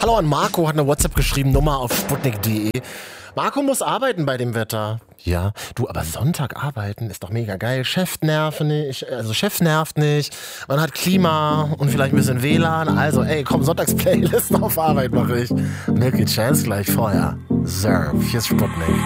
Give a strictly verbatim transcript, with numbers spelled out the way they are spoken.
Hallo an Marco, hat eine WhatsApp geschrieben, Nummer auf sputnik punkt de. Marco muss arbeiten bei dem Wetter. Ja, du, aber Sonntag arbeiten ist doch mega geil. Chef nervt nicht, also Chef nervt nicht. Man hat Klima und vielleicht ein bisschen W L A N. Also, ey, komm, Sonntags-Playlist auf Arbeit mache ich. Milky Chance gleich vorher. Serve, hier ist Sputnik.